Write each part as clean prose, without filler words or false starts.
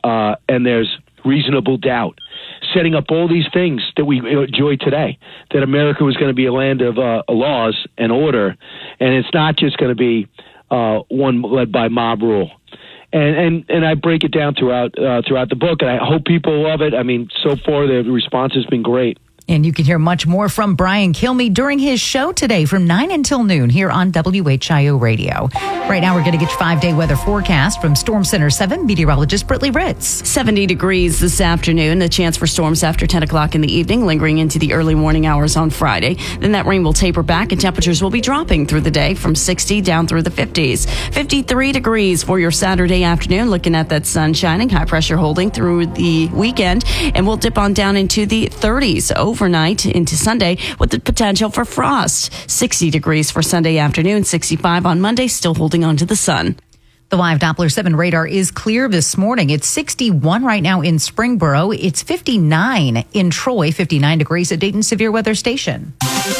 there's reasonable doubt, setting up all these things that we enjoy today, that America was going to be a land of laws and order, and it's not just going to be one led by mob rule. And I break it down throughout the book, and I hope people love it. I mean, so far the response has been great. And you can hear much more from Brian Kilmeade during his show today from 9 until noon here on WHIO Radio. Right now, we're going to get your 5-day weather forecast from Storm Center 7 meteorologist Brittany Ritz. 70 degrees this afternoon. A chance for storms after 10 o'clock in the evening, lingering into the early morning hours on Friday. Then that rain will taper back and temperatures will be dropping through the day from 60 down through the 50s. 53 degrees for your Saturday afternoon. Looking at that sun shining, high pressure holding through the weekend. And we'll dip on down into the 30s overnight into Sunday with the potential for frost. 60 degrees for Sunday afternoon, 65 on Monday, still holding on to the sun. The live Doppler 7 radar is clear this morning. It's 61 right now in Springboro. It's 59 in Troy, 59 degrees at Dayton Severe Weather Station.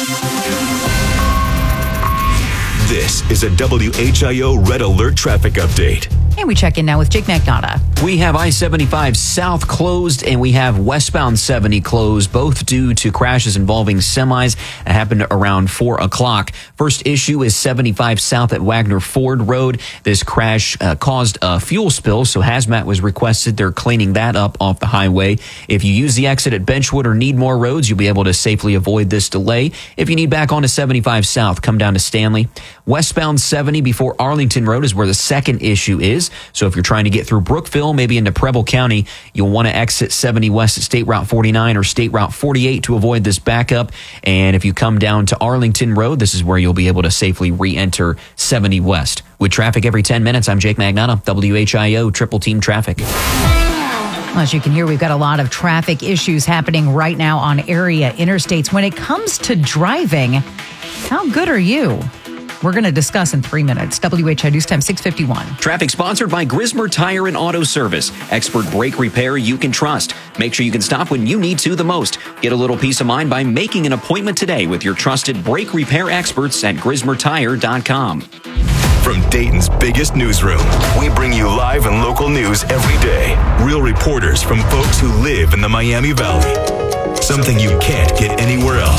This is a WHIO Red Alert traffic update. And we check in now with Jake Magnotta. We have I-75 South closed, and we have westbound 70 closed, both due to crashes involving semis that happened around 4 o'clock. First issue is 75 South at Wagner Ford Road. This crash caused a fuel spill, so hazmat was requested. They're cleaning that up off the highway. If you use the exit at Benchwood or Needmore roads, you'll be able to safely avoid this delay. If you need back onto 75 South, come down to Stanley. Westbound 70 before Arlington Road is where the second issue is. So if you're trying to get through Brookville, maybe into Preble County, you'll want to exit 70 west at State Route 49 or State Route 48 to avoid this backup. And if you come down to Arlington Road, this is where you'll be able to safely re-enter 70 west. With traffic every 10 minutes, I'm Jake Magnotta, WHIO Triple Team Traffic. As you can hear, we've got a lot of traffic issues happening right now on area interstates. When it comes to driving, how good are you? We're going to discuss in 3 minutes. WHI News Time 6:51. Traffic sponsored by Grismer Tire and Auto Service. Expert brake repair you can trust. Make sure you can stop when you need to the most. Get a little peace of mind by making an appointment today with your trusted brake repair experts at GrismerTire.com. From Dayton's biggest newsroom, we bring you live and local news every day. Real reporters from folks who live in the Miami Valley. Something you can't get anywhere else.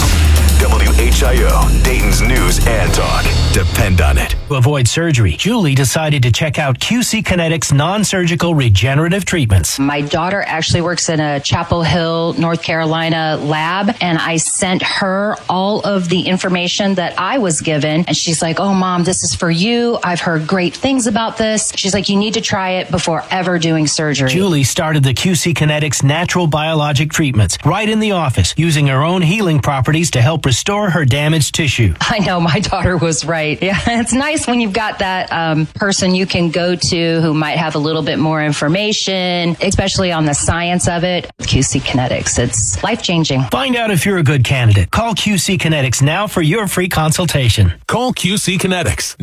WHIO, Dayton's news and talk. Depend on it. To avoid surgery, Julie decided to check out QC Kinetics non-surgical regenerative treatments. My daughter actually works in a Chapel Hill, North Carolina lab, and I sent her all of the information that I was given. And she's like, "Oh, Mom, this is for you. I've heard great things about this." She's like, "You need to try it before ever doing surgery." Julie started the QC Kinetics natural biologic treatments right in the office, using her own healing properties to help restore her damaged tissue. I know, my daughter was right. Yeah, it's nice when you've got that person you can go to who might have a little bit more information, especially on the science of it. QC Kinetics, it's life-changing. Find out if you're a good candidate. Call QC Kinetics now for your free consultation. Call QC Kinetics,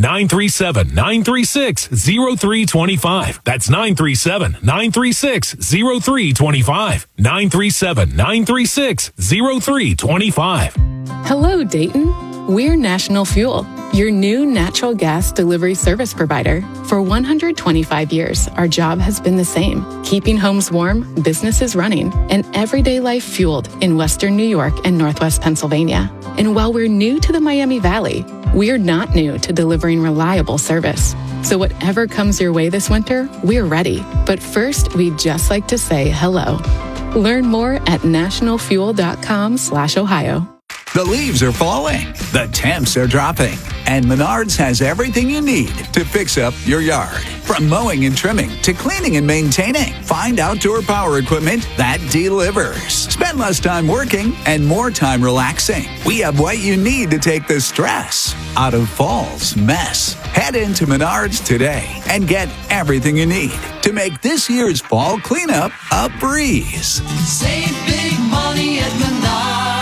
937-936-0325. That's 937-936-0325. 937-936-0325. Hello, Dayton. We're National Fuel, your new natural gas delivery service provider. For 125 years, our job has been the same: keeping homes warm, businesses running, and everyday life fueled in Western New York and Northwest Pennsylvania. And while we're new to the Miami Valley, we're not new to delivering reliable service. So whatever comes your way this winter, we're ready. But first, we'd just like to say hello. Learn more at nationalfuel.com/Ohio. The leaves are falling, the temps are dropping, and Menards has everything you need to fix up your yard. From mowing and trimming to cleaning and maintaining, find outdoor power equipment that delivers. Spend less time working and more time relaxing. We have what you need to take the stress out of fall's mess. Head into Menards today and get everything you need to make this year's fall cleanup a breeze. Save big money at Menards.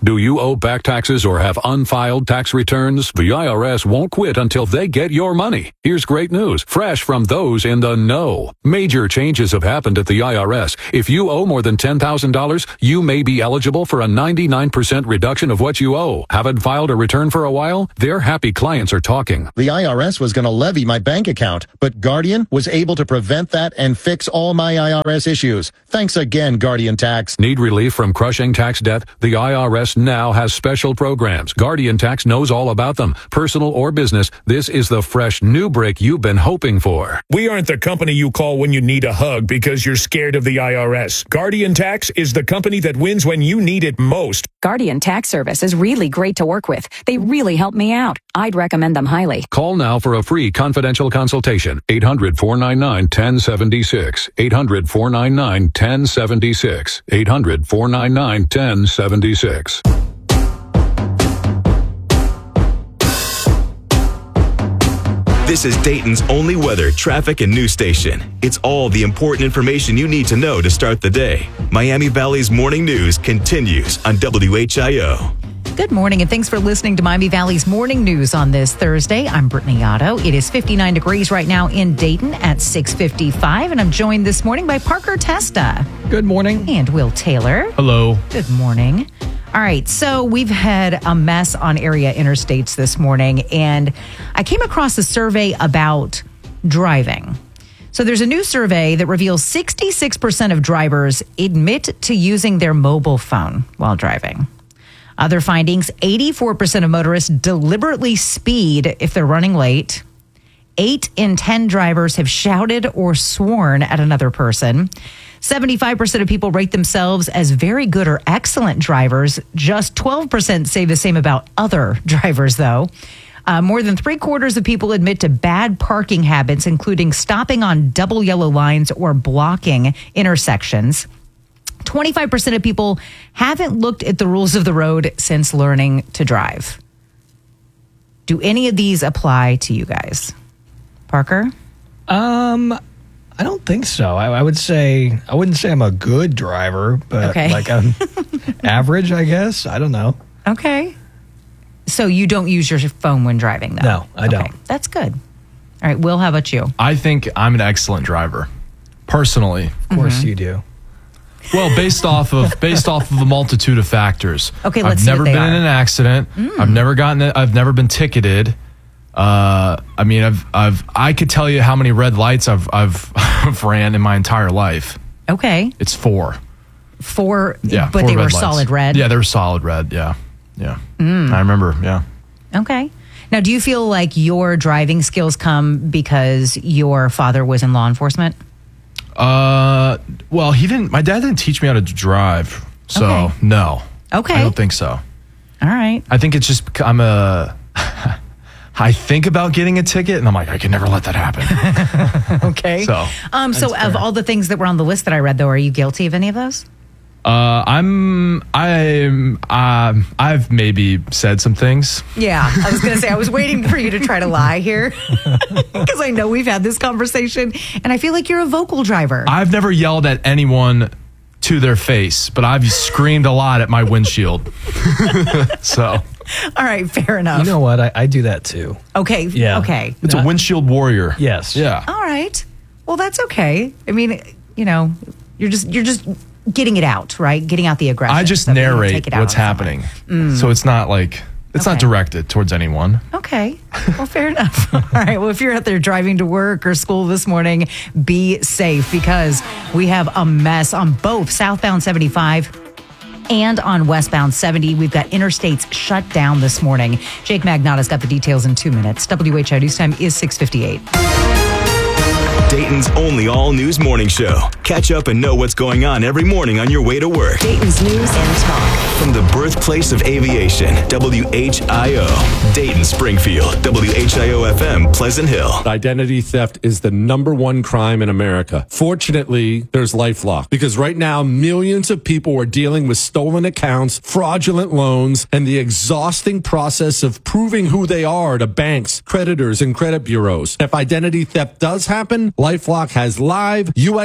Do you owe back taxes or have unfiled tax returns? The IRS won't quit until they get your money. Here's great news, fresh from those in the know. Major changes have happened at the IRS. If you owe more than $10,000, you may be eligible for a 99% reduction of what you owe. Haven't filed a return for a while? Their happy clients are talking. The IRS was going to levy my bank account, but Guardian was able to prevent that and fix all my IRS issues. Thanks again, Guardian Tax. Need relief from crushing tax debt? The IRS now has special programs. Guardian Tax knows all about them. Personal or business, this is the fresh new break you've been hoping for. We aren't the company you call when you need a hug because you're scared of the IRS. Guardian Tax is the company that wins when you need it most. Guardian Tax Service is really great to work with. They really helped me out. I'd recommend them highly. Call now for a free confidential consultation. 800-499-1076. 800-499-1076. 800-499-1076. This is Dayton's only weather, traffic, and news station. It's all the important information you need to know to start the day. Miami Valley's morning news continues on WHIO. Good morning, and thanks for listening to Miami Valley's Morning News on this Thursday. I'm Brittany Otto. It is 59 degrees right now in Dayton at 6:55, and I'm joined this morning by Parker Testa. Good morning. And Will Taylor. Hello. Good morning. All right, so we've had a mess on area interstates this morning, and I came across a survey about driving. So there's a new survey that reveals 66% of drivers admit to using their mobile phone while driving. Other findings, 84% of motorists deliberately speed if they're running late. 8 in 10 drivers have shouted or sworn at another person. 75% of people rate themselves as very good or excellent drivers. Just 12% say the same about other drivers, though. More than 3/4 of people admit to bad parking habits, including stopping on double yellow lines or blocking intersections. 25% of people haven't looked at the rules of the road since learning to drive. Do any of these apply to you guys? Parker? I don't think so. I wouldn't say I'm a good driver, but like I'm average, I guess. I don't know. Okay. So you don't use your phone when driving, though? No, I don't. That's good. All right, Will, how about you? I think I'm an excellent driver, personally. Of course you do. Well, based off of a multitude of factors. Okay, let's I've see never what they been in an accident. I've never been ticketed. I mean, I could tell you how many red lights I've ran in my entire life. Okay. It's 4. 4, yeah, but 4 they were lights. solid red? Yeah, they were solid red. Yeah. I remember. Yeah. Okay. Now, do you feel like your driving skills come because your father was in law enforcement? Well, my dad didn't teach me how to drive. So, no. Okay. I don't think so. All right. I think it's just, I think about getting a ticket and I'm like, I can never let that happen. Okay. So of all the things that were on the list that I read, though, are you guilty of any of those? I've maybe said some things. Yeah, I was going to say, I was waiting for you to try to lie here because I know we've had this conversation and I feel like you're a vocal driver. I've never yelled at anyone to their face, but I've screamed a lot at my windshield. So. All right, fair enough. You know what? I do that too. Okay. Yeah. Okay. It's a windshield warrior. Yes. Yeah. All right. Well, that's okay. I mean, you know, you're just getting it out, right? Getting out the aggression. I just narrate what's happening. So it's not like, it's not directed towards anyone. Okay. Well, fair enough. All right. Well, if you're out there driving to work or school this morning, be safe because we have a mess on both southbound 75 and on westbound 70. We've got interstates shut down this morning. Jake Magnotta's got the details in 2 minutes. WHIO News Time is 6:58. Dayton's only all-news morning show. Catch up and know what's going on every morning on your way to work. Dayton's news and talk. From the birthplace of aviation, WHIO. Dayton, Springfield. WHIO FM, Pleasant Hill. Identity theft is the #1 crime in America. Fortunately, there's LifeLock because right now millions of people are dealing with stolen accounts, fraudulent loans, and the exhausting process of proving who they are to banks, creditors, and credit bureaus. If identity theft does happen, LifeLock has live, U.S.-based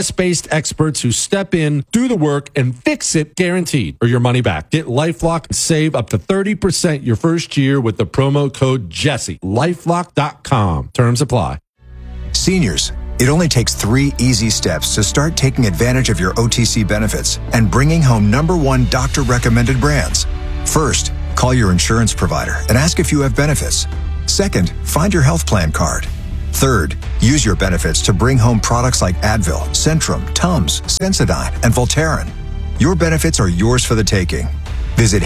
experts who step in, do the work, and fix it guaranteed, or your money back. Get LifeLock and save up to 30% your first year with the promo code Jesse. LifeLock.com. Terms apply. Seniors, it only takes 3 easy steps to start taking advantage of your OTC benefits and bringing home #1 doctor-recommended brands. First, call your insurance provider and ask if you have benefits. Second, find your health plan card. Third, use your benefits to bring home products like Advil, Centrum, Tums, Sensodyne, and Voltaren. Your benefits are yours for the taking. Visit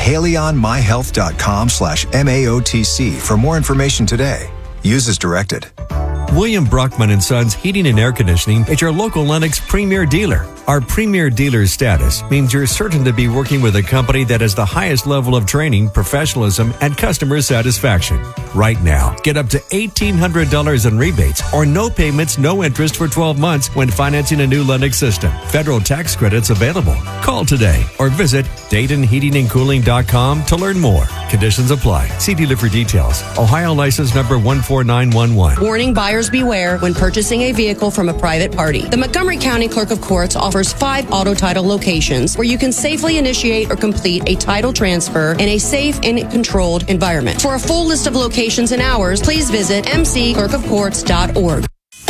HaleyOnMyHealth.com/MAOTC for more information today. Use as directed. William Brockman & Sons Heating and Air Conditioning is your local Lennox premier dealer. Our premier dealer status means you're certain to be working with a company that has the highest level of training, professionalism, and customer satisfaction. Right now, get up to $1,800 in rebates or no payments, no interest for 12 months when financing a new Lennox system. Federal tax credits available. Call today or visit DaytonHeatingandCooling.com to learn more. Conditions apply. See dealer for details. Ohio license number 14911. Warning, buyers beware when purchasing a vehicle from a private party. The Montgomery County Clerk of Courts offers 5 auto title locations where you can safely initiate or complete a title transfer in a safe and controlled environment. For a full list of locations and hours, please visit mcclerkofcourts.org.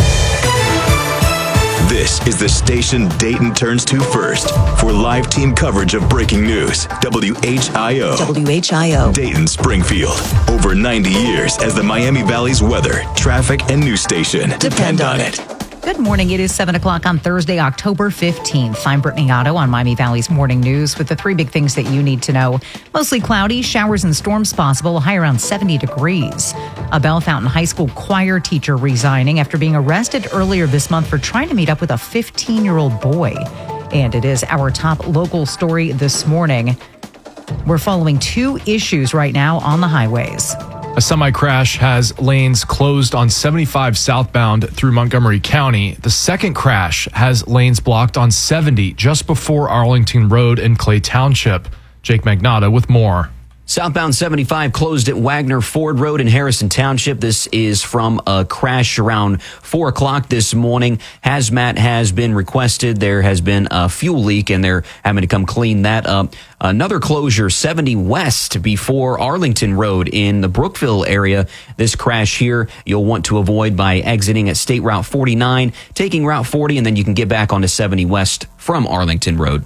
This is the station Dayton turns to first for live team coverage of breaking news. WHIO. WHIO. Dayton, Springfield. Over 90 years as the Miami Valley's weather, traffic, and news station. Depend on it. Good morning. It is 7 o'clock on Thursday, October 15th. I'm Brittany Otto on Miami Valley's Morning News with the 3 big things that you need to know. Mostly cloudy, showers and storms possible, a high around 70 degrees. A Bellefontaine High School choir teacher resigning after being arrested earlier this month for trying to meet up with a 15-year-old boy. And it is our top local story this morning. We're following 2 issues right now on the highways. A semi-crash has lanes closed on 75 southbound through Montgomery County. The second crash has lanes blocked on 70 just before Arlington Road in Clay Township. Jake Magnotta with more. Southbound 75 closed at Wagner Ford Road in Harrison Township. This is from a crash around 4 o'clock this morning. Hazmat has been requested. There has been a fuel leak, and they're having to come clean that up. Another closure, 70 West before Arlington Road in the Brookville area. This crash here you'll want to avoid by exiting at State Route 49, taking Route 40, and then you can get back onto 70 West from Arlington Road.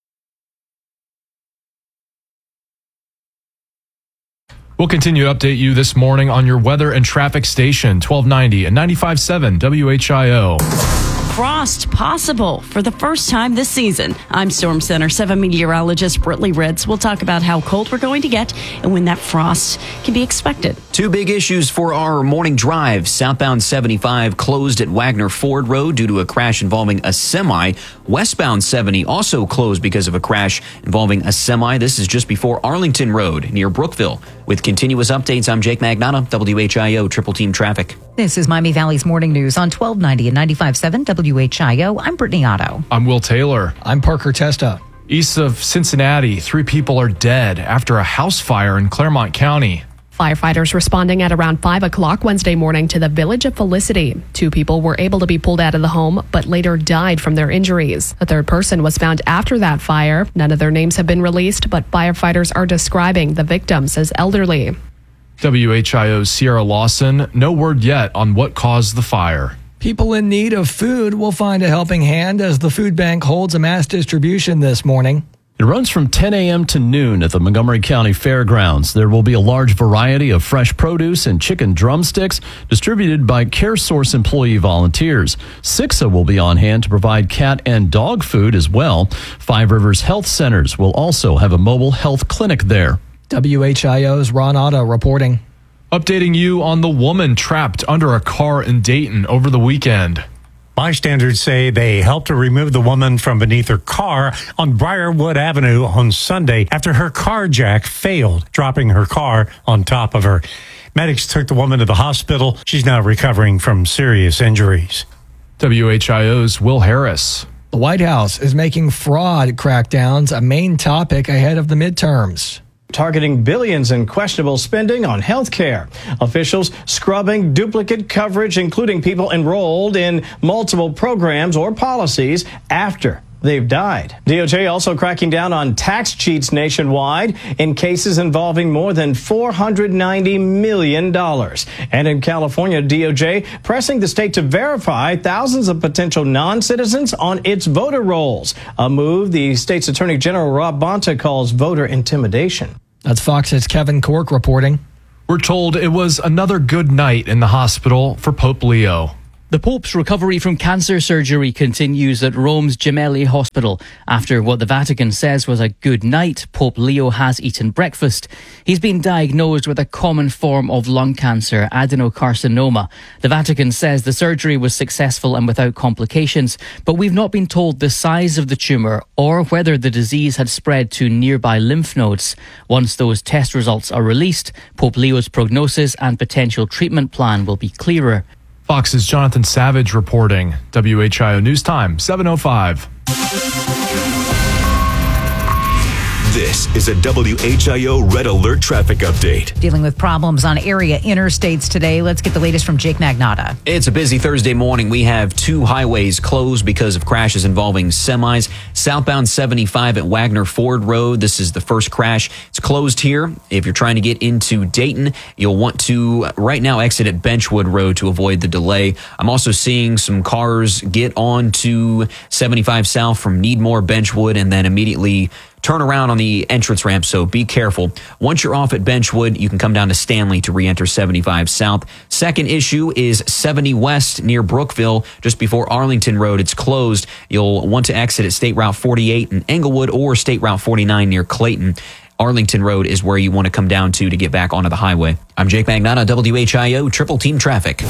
We'll continue to update you this morning on your weather and traffic station, 1290 and 95.7 WHIO. Frost possible for the first time this season. I'm Storm Center 7 meteorologist Brittany Ritz. We'll talk about how cold we're going to get and when that frost can be expected. 2 big issues for our morning drive. Southbound 75 closed at Wagner Ford Road due to a crash involving a semi. Westbound 70 also closed because of a crash involving a semi. This is just before Arlington Road near Brookville. With continuous updates, I'm Jake Magnotta, WHIO Triple Team Traffic. This is Miami Valley's Morning News on 1290 and 95.7 WHIO. I'm Brittany Otto. I'm Will Taylor. I'm Parker Testa. East of Cincinnati, 3 people are dead after a house fire in Claremont County. Firefighters responding at around 5 o'clock Wednesday morning to the village of Felicity. 2 people were able to be pulled out of the home, but later died from their injuries. A 3rd person was found after that fire. None of their names have been released, but firefighters are describing the victims as elderly. WHIO's Sierra Lawson, no word yet on what caused the fire. People in need of food will find a helping hand as the food bank holds a mass distribution this morning. It runs from 10 a.m. to noon at the Montgomery County Fairgrounds. There will be a large variety of fresh produce and chicken drumsticks distributed by CareSource employee volunteers. SIXA will be on hand to provide cat and dog food as well. 5 Rivers Health Centers will also have a mobile health clinic there. WHIO's Ron Otto reporting. Updating you on the woman trapped under a car in Dayton over the weekend. Bystanders say they helped her remove the woman from beneath her car on Briarwood Avenue on Sunday after her car jack failed, dropping her car on top of her. Medics took the woman to the hospital. She's now recovering from serious injuries. WHIO's Will Harris. The White House is making fraud crackdowns a main topic ahead of the midterms. targeting billions in questionable spending on health care. Officials scrubbing duplicate coverage, including people enrolled in multiple programs or policies after they've died. DOJ also cracking down on tax cheats nationwide in cases involving more than $490 million. And in California, DOJ pressing the state to verify thousands of potential non-citizens on its voter rolls, a move the state's Attorney General Rob Bonta calls voter intimidation. That's Fox's Kevin Cork reporting. We're told it was another good night in the hospital for Pope Leo. The Pope's recovery from cancer surgery continues at Rome's Gemelli Hospital. After what the Vatican says was a good night, Pope Leo has eaten breakfast. He's been diagnosed with a common form of lung cancer, adenocarcinoma. The Vatican says the surgery was successful and without complications, but we've not been told the size of the tumour or whether the disease had spread to nearby lymph nodes. Once those test results are released, Pope Leo's prognosis and potential treatment plan will be clearer. Fox's Jonathan Savage reporting. WHIO News Time, 7:05. This is a WHIO Red Alert traffic update. Dealing with problems on area interstates today. Let's get the latest from Jake Magnotta. It's a busy Thursday morning. We have two highways closed because of crashes involving semis. Southbound 75 at Wagner Ford Road. This is the first crash. It's closed here. If you're trying to get into Dayton, you'll want to right now exit at Benchwood Road to avoid the delay. I'm also seeing some cars get on to 75 South from Needmore, Benchwood, and then immediately turn around on the entrance ramp, so be careful. Once you're off at Benchwood, you can come down to Stanley to re-enter 75 South. Second issue is 70 West near Brookville, just before Arlington Road. It's closed. You'll want to exit at State Route 48 in Englewood or State Route 49 near Clayton. Arlington Road is where you want to come down to get back onto the highway. I'm Jake Magnotta, WHIO Triple Team Traffic.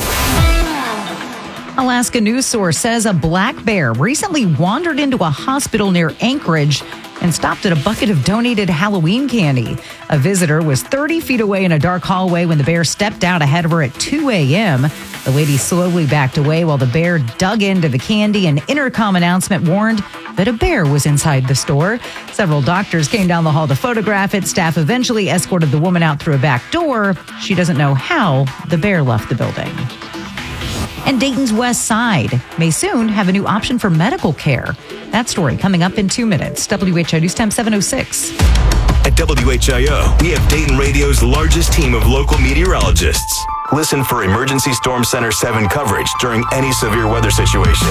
Alaska News Source says a black bear recently wandered into a hospital near Anchorage and stopped at a bucket of donated Halloween candy. A visitor was 30 feet away in a dark hallway when the bear stepped out ahead of her at 2 a.m. The lady slowly backed away while the bear dug into the candy. An intercom announcement warned that a bear was inside the store. Several doctors came down the hall to photograph it. Staff eventually escorted the woman out through a back door. She doesn't know how the bear left the building. And Dayton's West Side may soon have a new option for medical care. That story coming up in 2 minutes. WHIO News Time 7:06. At WHIO, we have Dayton Radio's largest team of local meteorologists. Listen for Emergency Storm Center 7 coverage during any severe weather situation.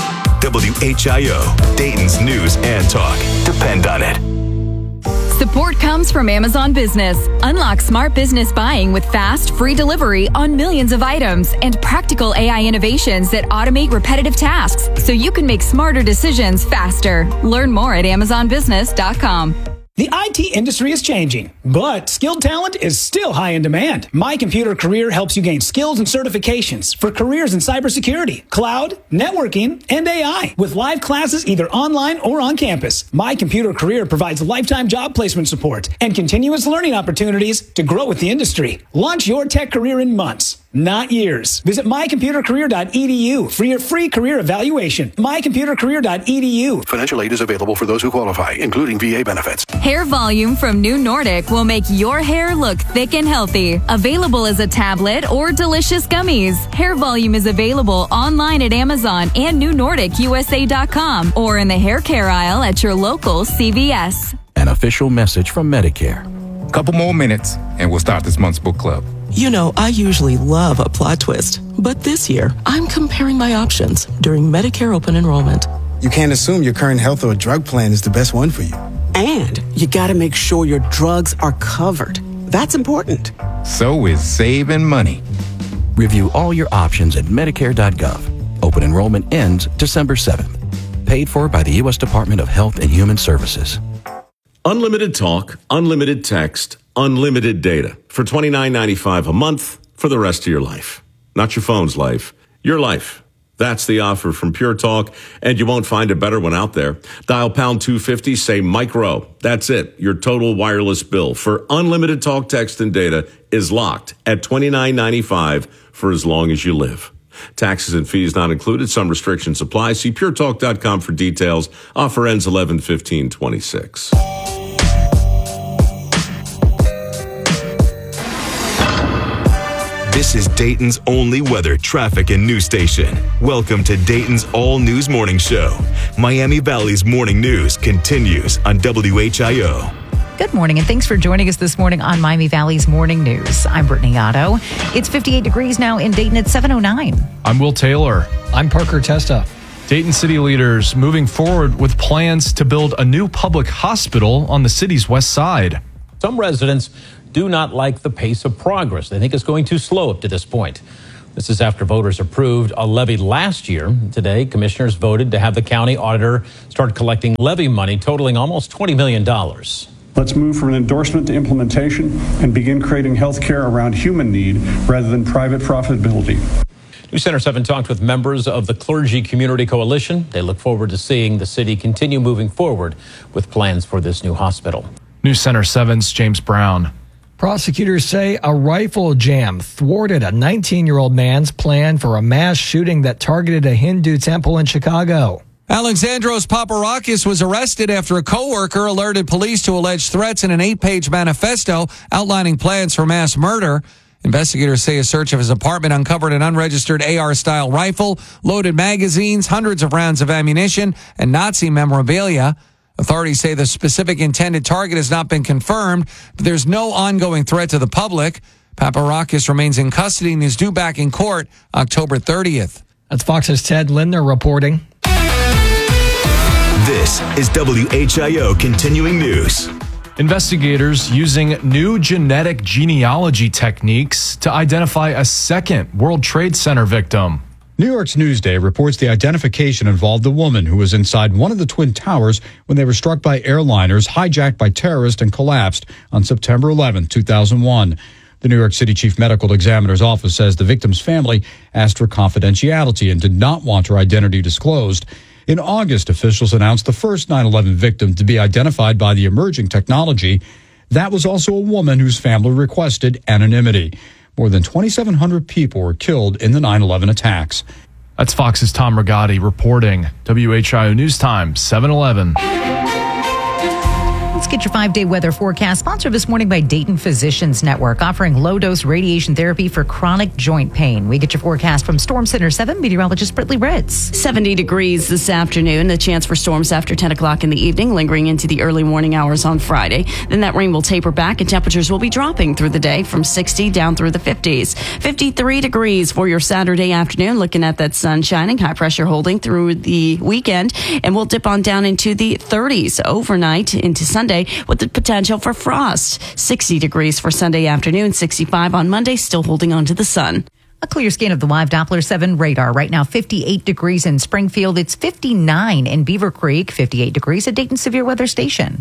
WHIO, Dayton's news and talk. Depend on it. Support comes from Amazon Business. Unlock smart business buying with fast, free delivery on millions of items and practical AI innovations that automate repetitive tasks so you can make smarter decisions faster. Learn more at AmazonBusiness.com. The IT industry is changing, but skilled talent is still high in demand. My Computer Career helps you gain skills and certifications for careers in cybersecurity, cloud, networking, and AI with live classes either online or on campus. My Computer Career provides lifetime job placement support and continuous learning opportunities to grow with the industry. Launch your tech career in months, not years. Visit mycomputercareer.edu for your free career evaluation. mycomputercareer.edu. Financial aid is available for those who qualify, including VA benefits. Hair Volume from New Nordic will make your hair look thick and healthy. Available as a tablet or delicious gummies. Hair Volume is available online at Amazon and NewNordicUSA.com or in the hair care aisle at your local CVS. An official message from Medicare. Couple more minutes and we'll start this month's book club. You know, I usually love a plot twist, but this year I'm comparing my options during Medicare open enrollment. You can't assume your current health or drug plan is the best one for you. And you got to make sure your drugs are covered. That's important. So is saving money. Review all your options at Medicare.gov. Open enrollment ends December 7th. Paid for by the U.S. Department of Health and Human Services. Unlimited talk, unlimited text, unlimited data for $29.95 a month for the rest of your life. Not your phone's life, your life. That's the offer from Pure Talk, and you won't find a better one out there. Dial pound 250, say Mike Rowe. That's it. Your total wireless bill for unlimited talk, text, and data is locked at $29.95 for as long as you live. Taxes and fees not included. Some restrictions apply. See puretalk.com for details. Offer ends 11/15/26. This is Dayton's only weather, traffic, and news station. Welcome to Dayton's All News Morning Show. Miami Valley's morning news continues on WHIO. Good morning, and thanks for joining us this morning on Miami Valley's Morning News. I'm Brittany Otto. It's 58 degrees now in Dayton at 7:09. I'm Will Taylor. I'm Parker Testa. Dayton city leaders moving forward with plans to build a new public hospital on the city's west side. Some residents do not like the pace of progress. They think it's going too slow up to this point. This is after voters approved a levy last year. Today, commissioners voted to have the county auditor start collecting levy money totaling almost $20 million. Let's move from an endorsement to implementation and begin creating health care around human need rather than private profitability. News Center 7 talked with members of the Clergy Community Coalition. They look forward to seeing the city continue moving forward with plans for this new hospital. News Center 7's James Brown. Prosecutors say a rifle jam thwarted a 19-year-old man's plan for a mass shooting that targeted a Hindu temple in Chicago. Alexandros Paparakis was arrested after a coworker alerted police to alleged threats in an 8-page manifesto outlining plans for mass murder. Investigators say a search of his apartment uncovered an unregistered AR-style rifle, loaded magazines, hundreds of rounds of ammunition, and Nazi memorabilia. Authorities say the specific intended target has not been confirmed, but there's no ongoing threat to the public. Paparakis remains in custody and is due back in court October 30th. That's Fox's Ted Lindner reporting. This is WHIO Continuing News. Investigators using new genetic genealogy techniques to identify a second World Trade Center victim. New York's Newsday reports the identification involved the woman who was inside one of the Twin Towers when they were struck by airliners, hijacked by terrorists, and collapsed on September 11, 2001. The New York City Chief Medical Examiner's office says the victim's family asked for confidentiality and did not want her identity disclosed. In August, officials announced the first 9/11 victim to be identified by the emerging technology. That was also a woman whose family requested anonymity. More than 2,700 people were killed in the 9/11 attacks. That's Fox's Tom Rigotti reporting. WHIO News Time, 7:11. Let's get your 5-day weather forecast, sponsored this morning by Dayton Physicians Network, offering low-dose radiation therapy for chronic joint pain. We get your forecast from Storm Center 7 meteorologist Brittany Ritz. 70 degrees this afternoon. The chance for storms after 10 o'clock in the evening, lingering into the early morning hours on Friday. Then that rain will taper back and temperatures will be dropping through the day from 60 down through the 50s. 53 degrees for your Saturday afternoon. Looking at that sun shining, high pressure holding through the weekend. And we'll dip on down into the 30s overnight into Sunday, with the potential for frost. 60 degrees for Sunday afternoon, 65 on Monday, still holding on to the sun. A clear scan of the live Doppler 7 radar. Right now, 58 degrees in Springfield. It's 59 in Beaver Creek, 58 degrees at Dayton Severe Weather Station.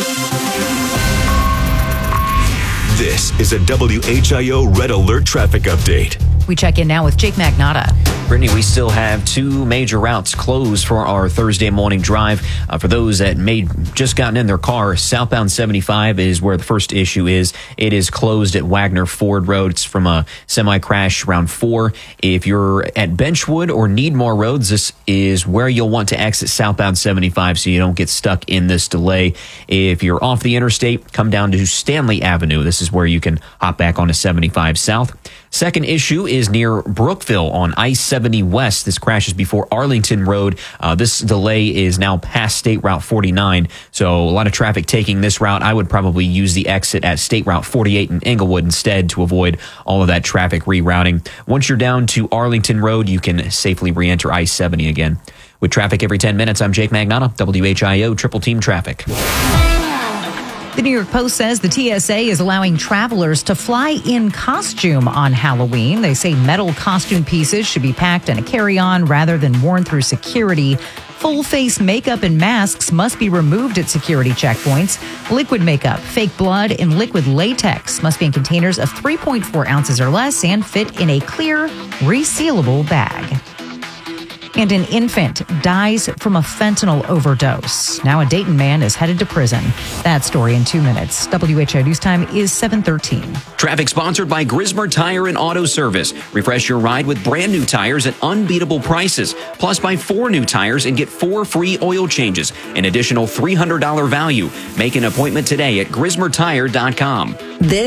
This is a WHIO Red Alert traffic update. We check in now with Jake Magnotta. Brittany, we still have two major routes closed for our Thursday morning drive. For those that may just gotten in their car, southbound 75 is where the first issue is. It is closed at Wagner Ford Road. It's from a semi-crash around 4. If you're at Benchwood or Needmore Roads, this is where you'll want to exit southbound 75 so you don't get stuck in this delay. If you're off the interstate, come down to Stanley Avenue. This is where you can hop back onto 75 South. Second issue is near Brookville on I-70 West. This crashes before Arlington Road. This delay is now past State Route 49, so a lot of traffic taking this route. I would probably use the exit at State Route 48 in Englewood instead to avoid all of that traffic rerouting. Once you're down to Arlington Road, you can safely re-enter I-70 again. With traffic every 10 minutes, I'm Jake Magnotta, WHIO Triple Team Traffic. The New York Post says the TSA is allowing travelers to fly in costume on Halloween. They say metal costume pieces should be packed in a carry-on rather than worn through security. Full face makeup and masks must be removed at security checkpoints. Liquid makeup, fake blood, and liquid latex must be in containers of 3.4 ounces or less and fit in a clear, resealable bag. And an infant dies from a fentanyl overdose. Now a Dayton man is headed to prison. That story in 2 minutes. WHIO News Time is 7:13. Traffic sponsored by Grismer Tire and Auto Service. Refresh your ride with brand new tires at unbeatable prices. Plus, buy 4 new tires and get 4 free oil changes. An additional $300 value. Make an appointment today at GrismerTire.com. This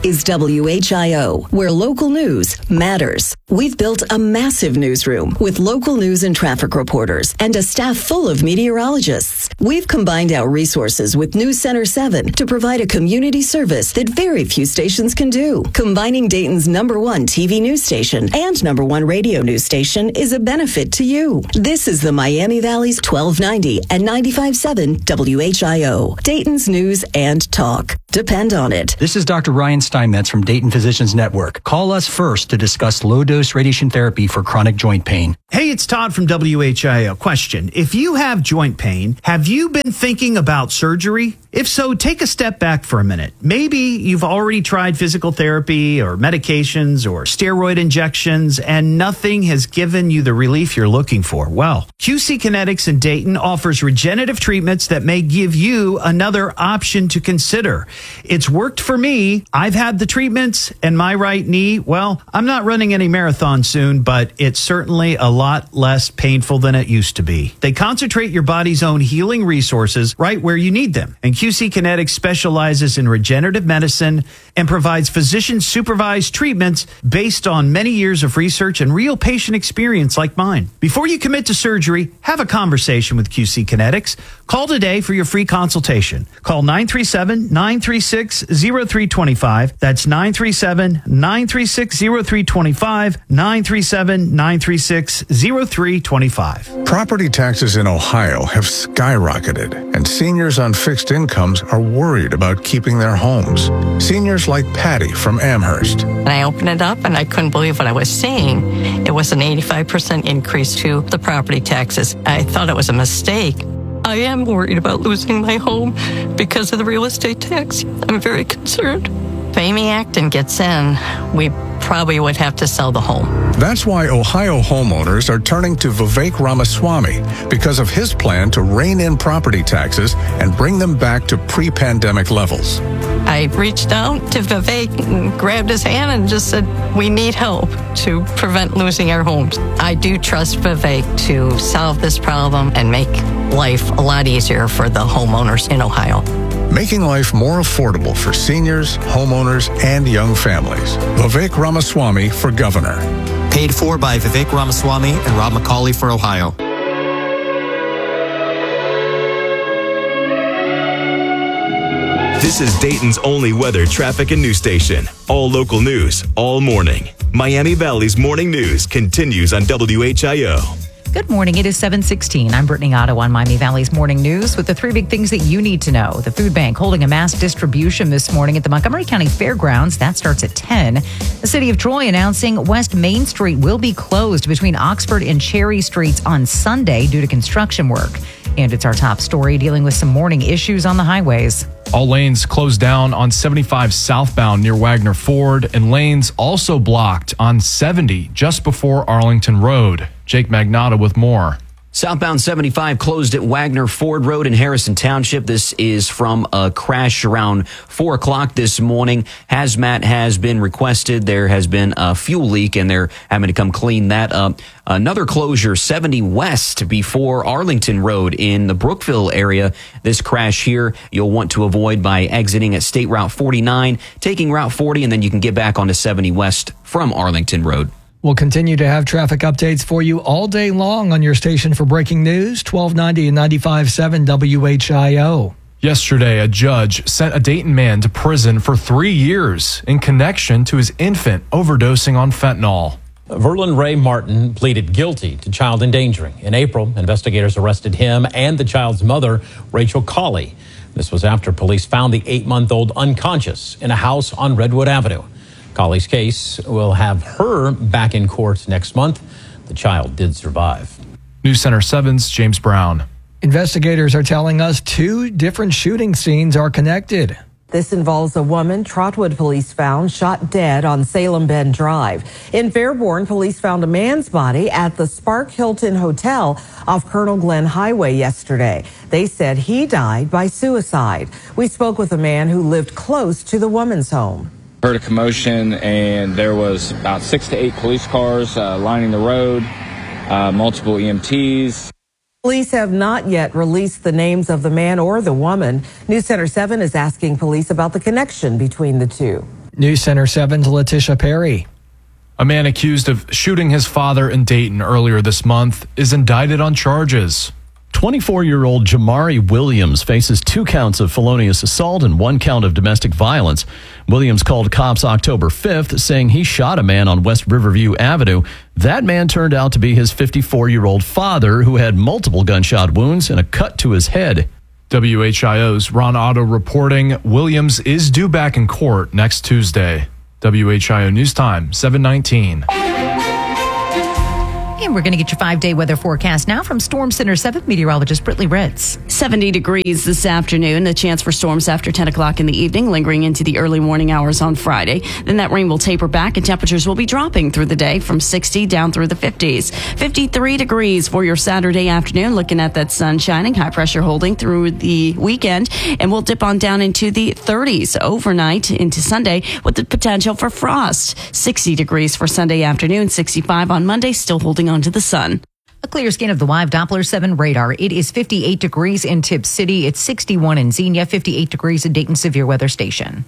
is WHIO, where local news matters. We've built a massive newsroom with local news and traffic reporters and a staff full of meteorologists. We've combined our resources with News Center 7 to provide a community service that very few stations can do. Combining Dayton's #1 TV news station and #1 radio news station is a benefit to you. This is the Miami Valley's 1290 and 95.7 WHIO, Dayton's news and talk. Depend on it. This is Dr. Ryan Steinmetz from Dayton Physicians Network. Call us first to discuss low-dose radiation therapy for chronic joint pain. Hey, it's Todd from WHIO. Question: if you have joint pain, have you been thinking about surgery? If so, take a step back for a minute. Maybe you've already tried physical therapy or medications or steroid injections and nothing has given you the relief you're looking for. Well, QC Kinetics in Dayton offers regenerative treatments that may give you another option to consider. It's worked for me. I've had the treatments, and my right knee, well, I'm not running any marathon soon, but it's certainly a lot less painful than it used to be. They concentrate your body's own healing resources right where you need them. And QC Kinetics specializes in regenerative medicine and provides physician-supervised treatments based on many years of research and real patient experience like mine. Before you commit to surgery, have a conversation with QC Kinetics. Call today for your free consultation. Call 937-936-0325. That's 937-936-0325, 937-936-0325. Property taxes in Ohio have skyrocketed, and seniors on fixed incomes are worried about keeping their homes. Seniors like Patty from Amherst. And I opened it up and I couldn't believe what I was seeing. It was an 85% increase to the property taxes. I thought it was a mistake. I am worried about losing my home because of the real estate tax. I'm very concerned. If Amy Acton gets in, we probably would have to sell the home. That's why Ohio homeowners are turning to Vivek Ramaswamy because of his plan to rein in property taxes and bring them back to pre-pandemic levels. I reached out to Vivek and grabbed his hand and just said, we need help to prevent losing our homes. I do trust Vivek to solve this problem and make life a lot easier for the homeowners in Ohio. Making life more affordable for seniors, homeowners, and young families. Vivek Ramaswamy for governor. Paid for by Vivek Ramaswamy and Rob McCauley for Ohio. This is Dayton's only weather, traffic, and news station. All local news, all morning. Miami Valley's morning news continues on WHIO. Good morning. It is 7:16. I'm Brittany Otto on Miami Valley's Morning News with the three big things that you need to know. The food bank holding a mass distribution this morning at the Montgomery County Fairgrounds. That starts at 10. The city of Troy announcing West Main Street will be closed between Oxford and Cherry Streets on Sunday due to construction work. And it's our top story dealing with some morning issues on the highways. All lanes closed down on 75 southbound near Wagner Ford, and lanes also blocked on 70 just before Arlington Road. Jake Magnotta with more. Southbound 75 closed at Wagner Ford Road in Harrison Township. This is from a crash around 4 o'clock this morning. Hazmat has been requested. There has been a fuel leak, and they're having to come clean that up. Another closure, 70 West before Arlington Road in the Brookville area. This crash here you'll want to avoid by exiting at State Route 49, taking Route 40, and then you can get back onto 70 West from Arlington Road. We'll continue to have traffic updates for you all day long on your station for breaking news, 1290 and 95.7 WHIO. Yesterday, a judge sent a Dayton man to prison for 3 years in connection to his infant overdosing on fentanyl. Verlin Ray Martin pleaded guilty to child endangering. In April, investigators arrested him and the child's mother, Rachel Colley. This was after police found the 8-month-old unconscious in a house on Redwood Avenue. Colley's case will have her back in court next month. The child did survive. News Center 7's James Brown. Investigators are telling us 2 different shooting scenes are connected. This involves a woman Trotwood police found shot dead on Salem Bend Drive. In Fairborn, police found a man's body at the Spark Hilton Hotel off Colonel Glenn Highway yesterday. They said he died by suicide. We spoke with a man who lived close to the woman's home. Heard a commotion, and there was about 6 to 8 police cars lining the road, multiple EMTs. Police have not yet released the names of the man or the woman. News Center 7 is asking police about the connection between the two. News Center 7's Letitia Perry. A man accused of shooting his father in Dayton earlier this month is indicted on charges. 24-year-old Jamari Williams faces 2 counts of felonious assault and 1 count of domestic violence. Williams called cops October 5th, saying he shot a man on West Riverview Avenue. That man turned out to be his 54-year-old father, who had multiple gunshot wounds and a cut to his head. WHIO's Ron Otto reporting Williams is due back in court next Tuesday. WHIO News Time, 7:19. And we're going to get your 5-day weather forecast now from Storm Center 7 meteorologist Brittany Ritz. 70 degrees this afternoon. The chance for storms after 10 o'clock in the evening, lingering into the early morning hours on Friday. Then that rain will taper back and temperatures will be dropping through the day from 60 down through the 50s. 53 degrees for your Saturday afternoon. Looking at that sun shining, high pressure holding through the weekend. And we'll dip on down into the 30s overnight into Sunday with the potential for frost. 60 degrees for Sunday afternoon, 65 on Monday, still holding onto the sun. A clear scan of the live Doppler 7 radar. It is 58 degrees in Tipp City. It's 61 in Xenia, 58 degrees in Dayton Severe Weather Station.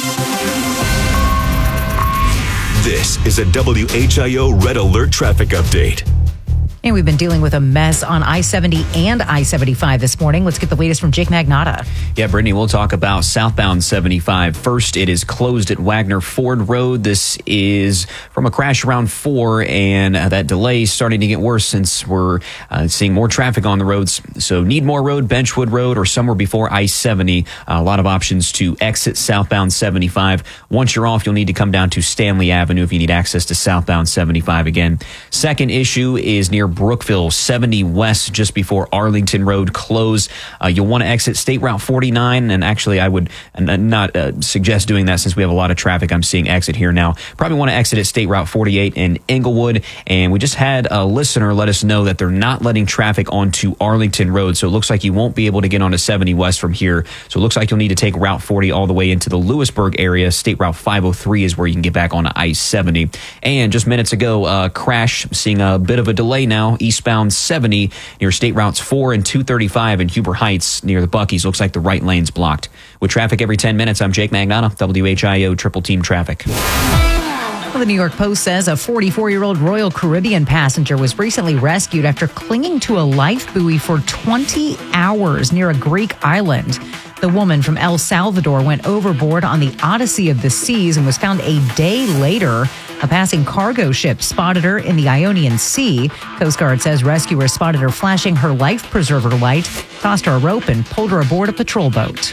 This is a WHIO Red Alert traffic update. And we've been dealing with a mess on I-70 and I-75 this morning. Let's get the latest from Jake Magnotta. Yeah, Brittany, we'll talk about southbound 75. First, it is closed at Wagner Ford Road. This is from a crash around 4, and that delay is starting to get worse since we're seeing more traffic on the roads. So Needmore Road, Benchwood Road, or somewhere before I-70. A lot of options to exit southbound 75. Once you're off, you'll need to come down to Stanley Avenue if you need access to southbound 75 again. Second issue is near Brookville, 70 West, just before Arlington Road close. You'll want to exit State Route 49, and actually I would not suggest doing that since we have a lot of traffic. I'm seeing exit here now. Probably want to exit at State Route 48 in Englewood, and we just had a listener let us know that they're not letting traffic onto Arlington Road, so it looks like you won't be able to get onto 70 West from here. So it looks like you'll need to take Route 40 all the way into the Lewisburg area. State Route 503 is where you can get back onto I-70. And just minutes ago, crash, seeing a bit of a delay now, eastbound 70 near State Routes 4 and 235 in Huber Heights near the Buc-ee's. Looks like the right lane's blocked. With traffic every 10 minutes, I'm Jake Magnotta, WHIO Triple Team Traffic. Well, the New York Post says a 44-year-old Royal Caribbean passenger was recently rescued after clinging to a life buoy for 20 hours near a Greek island. The woman from El Salvador went overboard on the Odyssey of the Seas and was found a day later. A passing cargo ship spotted her in the Ionian Sea. Coast Guard says rescuers spotted her flashing her life preserver light, tossed her a rope, and pulled her aboard a patrol boat.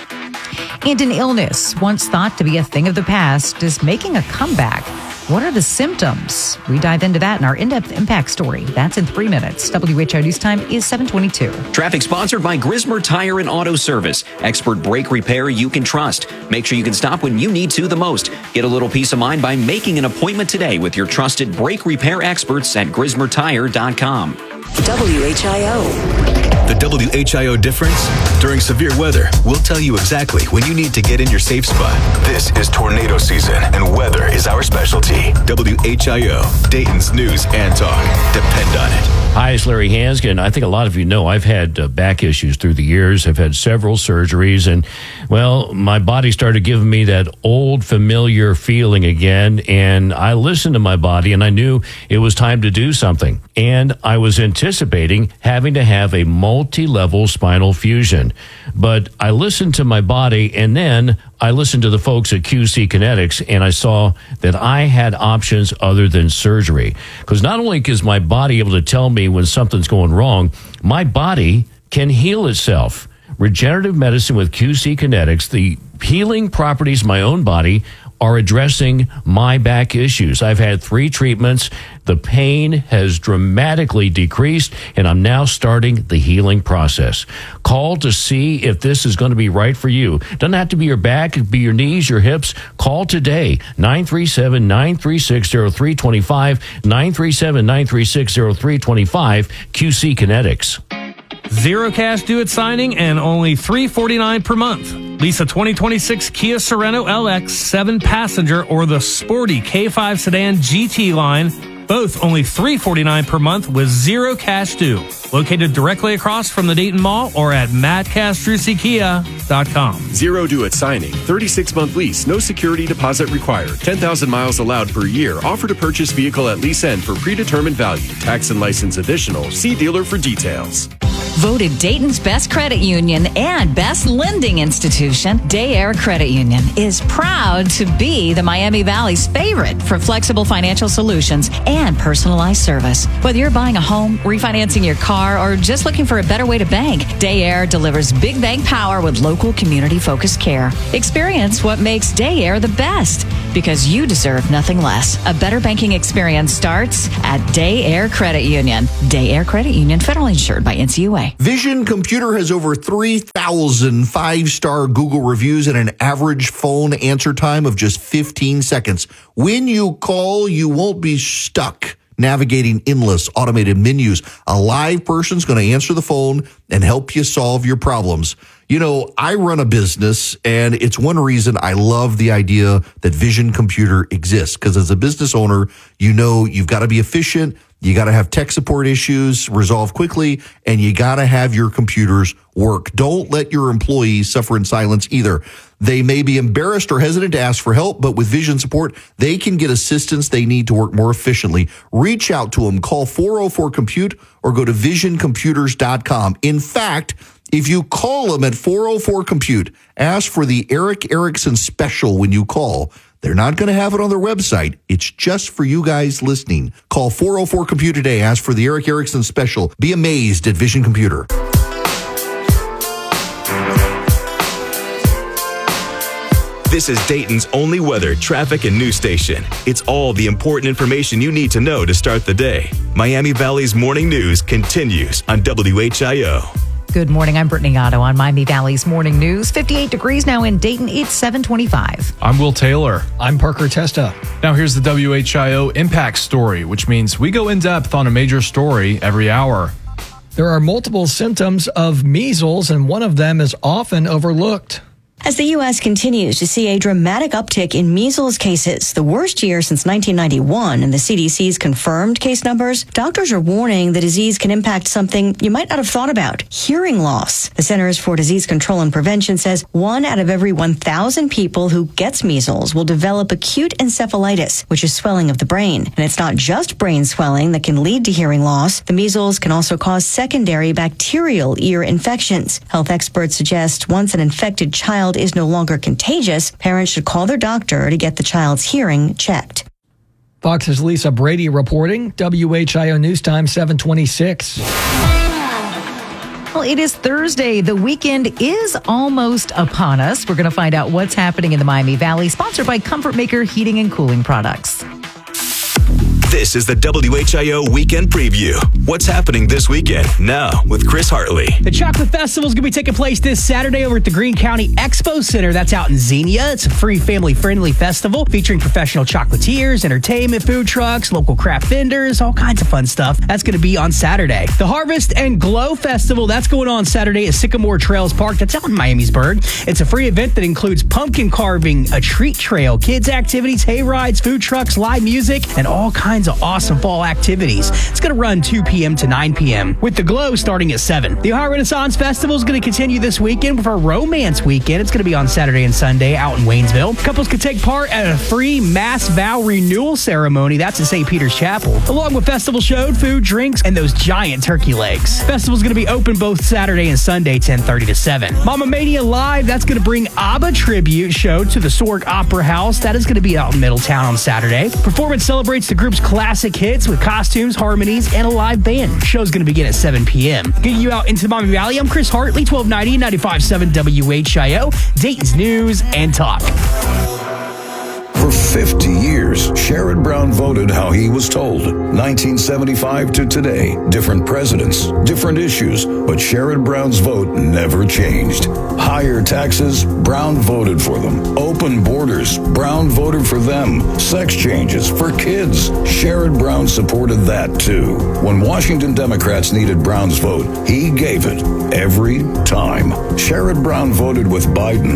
And an illness, once thought to be a thing of the past, is making a comeback. What are the symptoms? We dive into that in our in-depth impact story. That's in 3 minutes. WHIO News Time is 7:22. Traffic sponsored by Grismer Tire and Auto Service. Expert brake repair you can trust. Make sure you can stop when you need to the most. Get a little peace of mind by making an appointment today with your trusted brake repair experts at GrismerTire.com. WHIO. The WHIO difference? During severe weather, we'll tell you exactly when you need to get in your safe spot. This is tornado season, and weather is our specialty. WHIO, Dayton's news and talk. Depend on it. Hi, it's Larry Hanskin. I think a lot of you know I've had back issues through the years. I've had several surgeries, and, well, my body started giving me that old familiar feeling again, and I listened to my body, and I knew it was time to do something. And I was anticipating having to have a multi-level spinal fusion. But I listened to my body, and then I listened to the folks at QC Kinetics, and I saw that I had options other than surgery. Because not only is my body able to tell me when something's going wrong, my body can heal itself. Regenerative medicine with QC Kinetics, the healing properties of my own body are addressing my back issues. I've had 3 treatments. The pain has dramatically decreased, and I'm now starting the healing process. Call to see if this is going to be right for you. Doesn't have to be your back, it could be your knees, your hips. Call today, 937-936-0325, 937-936-0325, QC Kinetics. Zero cash due at signing and only $349 per month. Lease a 2026 Kia Sorento LX 7-passenger or the sporty K5 sedan GT line. Both only $349 per month with zero cash due. Located directly across from the Dayton Mall or at Matt Castrucci Kia. ZeroDue at signing. 36-month lease. No security deposit required. 10,000 miles allowed per year. Offer to purchase vehicle at lease end for predetermined value. Tax and license additional. See dealer for details. Voted Dayton's best credit union and best lending institution, Day Air Credit Union is proud to be the Miami Valley's favorite for flexible financial solutions and personalized service. Whether you're buying a home, refinancing your car, or just looking for a better way to bank, Day Air delivers big bank power with local community-focused care. Experience what makes Day Air the best, because you deserve nothing less. A better banking experience starts at Day Air Credit Union. Day Air Credit Union, federally insured by NCUA. Vision Computer has over 3,000 five-star Google reviews and an average phone answer time of just 15 seconds. When you call, you won't be stuck navigating endless automated menus. A live person's going to answer the phone and help you solve your problems. You know, I run a business, and it's one reason I love the idea that Vision Computer exists, because as a business owner, you know you've got to be efficient, you got to have tech support issues resolved quickly, and you got to have your computers work. Don't let your employees suffer in silence either. They may be embarrassed or hesitant to ask for help, but with Vision support, they can get assistance they need to work more efficiently. Reach out to them. Call 404-COMPUTE or go to visioncomputers.com. In fact, if you call them at 404-COMPUTE, ask for the Eric Erickson special when you call. They're not going to have it on their website. It's just for you guys listening. Call 404-COMPUTE today. Ask for the Eric Erickson special. Be amazed at Vision Computer. This is Dayton's only weather, traffic, and news station. It's all the important information you need to know to start the day. Miami Valley's morning news continues on WHIO. Good morning. I'm Brittany Otto on Miami Valley's Morning News. 58 degrees now in Dayton. It's 725. I'm Will Taylor. I'm Parker Testa. Now here's the WHIO Impact Story, which means we go in depth on a major story every hour. There are multiple symptoms of measles, and one of them is often overlooked. As the U.S. continues to see a dramatic uptick in measles cases, the worst year since 1991, and the CDC's confirmed case numbers, doctors are warning the disease can impact something you might not have thought about, hearing loss. The Centers for Disease Control and Prevention says 1 out of every 1,000 people who gets measles will develop acute encephalitis, which is swelling of the brain. And it's not just brain swelling that can lead to hearing loss. The measles can also cause secondary bacterial ear infections. Health experts suggest once an infected child is no longer contagious, parents should call their doctor to get the child's hearing checked. Fox's Lisa Brady reporting, WHIO News Time 726. Well, it is Thursday. The weekend is almost upon us. We're going to find out what's happening in the Miami Valley, sponsored by Comfort Maker Heating and Cooling Products. This is the WHIO Weekend Preview. What's happening this weekend? Now with Chris Hartley. The Chocolate Festival is going to be taking place this Saturday over at the Greene County Expo Center. That's out in Xenia. It's a free family-friendly festival featuring professional chocolatiers, entertainment, food trucks, local craft vendors, all kinds of fun stuff. That's going to be on Saturday. The Harvest and Glow Festival, that's going on Saturday at Sycamore Trails Park. That's out in Miamisburg. It's a free event that includes pumpkin carving, a treat trail, kids activities, hay rides, food trucks, live music, and all kinds of awesome fall activities. It's going to run 2 p.m. to 9 p.m. with the Glow starting at 7. The Ohio Renaissance Festival is going to continue this weekend with our Romance Weekend. It's going to be on Saturday and Sunday out in Waynesville. Couples can take part at a free mass vow renewal ceremony. That's at St. Peter's Chapel, along with festival show, food, drinks, and those giant turkey legs. Festival's going to be open both Saturday and Sunday, 10:30 to 7. Mama Mania Live, that's going to bring ABBA tribute show to the Sorg Opera House. That is going to be out in Middletown on Saturday. Performance celebrates the group's classic hits with costumes, harmonies, and a live band. Show's going to begin at 7 p.m. Getting you out into the Miami Valley, I'm Chris Hartley, 1290 95.7 WHIO, Dayton's News and Talk. For 50 years, Sherrod Brown voted how he was told. 1975 to today, different presidents, different issues, but Sherrod Brown's vote never changed. Higher taxes, Brown voted for them. Open borders, Brown voted for them. Sex changes for kids, Sherrod Brown supported that too. When Washington Democrats needed Brown's vote, he gave it every time. Sherrod Brown voted with Biden,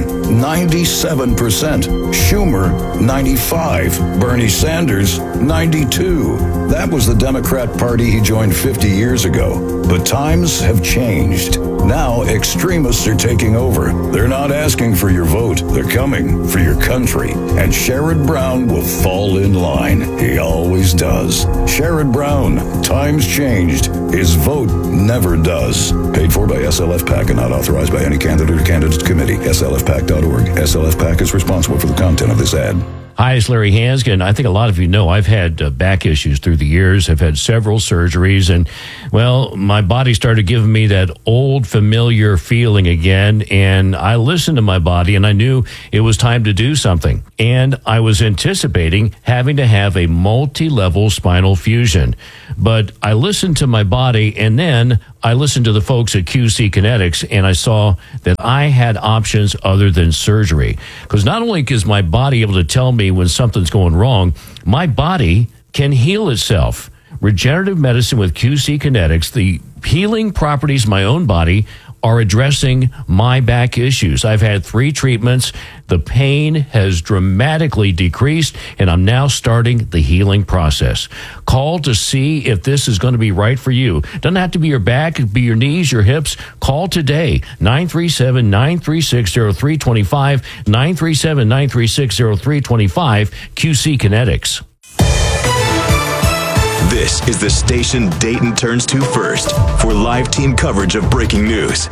97%. Schumer, 95. Bernie Sanders, 92. That was the Democrat Party he joined 50 years ago. But times have changed. Now extremists are taking over. They're not asking for your vote. They're coming for your country. And Sherrod Brown will fall in line. He always does. Sherrod Brown. Times changed. His vote never does. Paid for by SLF PAC and not authorized by any candidate or candidates committee. SLFPAC.org. SLF PAC is responsible for the content of this ad. Hi, it's Larry Hanskin. I think a lot of you know I've had back issues through the years. I've had several surgeries, and, well, my body started giving me that old familiar feeling again, and I listened to my body, and I knew it was time to do something. And I was anticipating having to have a multi-level spinal fusion. But I listened to my body, and then I listened to the folks at QC Kinetics, and I saw that I had options other than surgery. Because not only is my body able to tell me when something's going wrong, my body can heal itself. Regenerative medicine with QC Kinetics, the healing properties of my own body are addressing my back issues. I've had 3 treatments. The pain has dramatically decreased, and I'm now starting the healing process. Call to see if this is going to be right for you. Doesn't have to be your back, it could be your knees, your hips. Call today, 937-936-0325, 937-936-0325, QC Kinetics. This is the station Dayton turns to first for live team coverage of breaking news.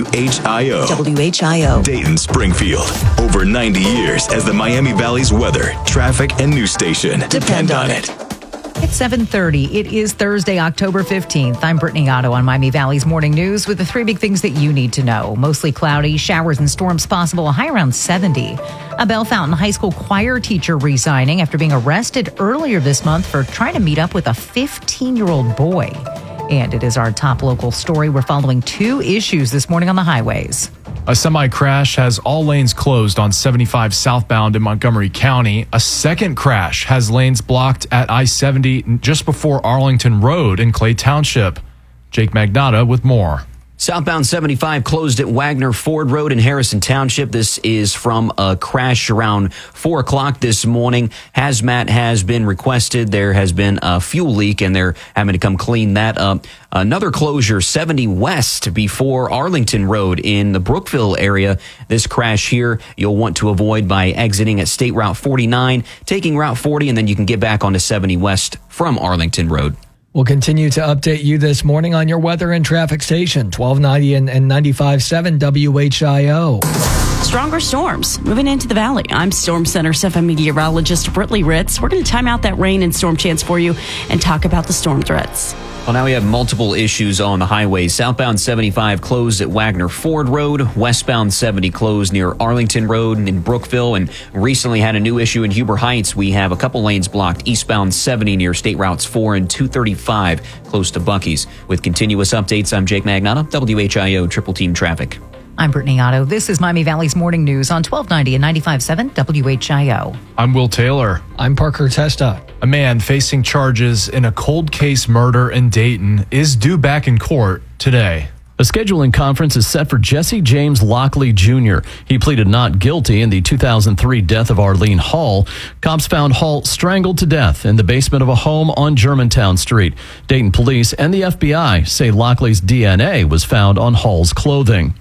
WHIO. WHIO. Dayton, Springfield. Over 90 years as the Miami Valley's weather, traffic, and news station. Depend on it. It's 7:30. It is Thursday, October 15th. I'm Brittany Otto on Miami Valley's Morning News with the 3 big things that you need to know. Mostly cloudy, showers and storms possible, a high around 70. A Bell Fountain High School choir teacher resigning after being arrested earlier this month for trying to meet up with a 15-year-old boy. And it is our top local story. We're following 2 issues this morning on the highways. A semi crash has all lanes closed on 75 southbound in Montgomery County. A second crash has lanes blocked at I-70 just before Arlington Road in Clay Township. Jake Magnotta with more. Southbound 75 closed at Wagner Ford Road in Harrison Township. This is from a crash around 4 o'clock this morning. Hazmat has been requested. There has been a fuel leak, and they're having to come clean that up. Another closure, 70 West before Arlington Road in the Brookville area. This crash here you'll want to avoid by exiting at State Route 49, taking Route 40, and then you can get back onto 70 West from Arlington Road. We'll continue to update you this morning on your weather and traffic station, 1290 and 95.7 WHIO. Stronger storms moving into the valley. I'm Storm Center 7 meteorologist Brittany Ritz. We're going to time out that rain and storm chance for you and talk about the storm threats. Well, now we have multiple issues on the highways. Southbound 75 closed at Wagner Ford Road. Westbound 70 closed near Arlington Road in Brookville. And recently had a new issue in Huber Heights. We have a couple lanes blocked. Eastbound 70 near State Routes 4 and 235 close to Buc-ee's. With continuous updates, I'm Jake Magnotta, WHIO Triple Team Traffic. I'm Brittany Otto. This is Miami Valley's Morning News on 1290 and 95.7 WHIO. I'm Will Taylor. I'm Parker Testa. A man facing charges in a cold case murder in Dayton is due back in court today. A scheduling conference is set for Jesse James Lockley Jr. He pleaded not guilty in the 2003 death of Arlene Hall. Cops found Hall strangled to death in the basement of a home on Germantown Street. Dayton police and the FBI say Lockley's DNA was found on Hall's clothing.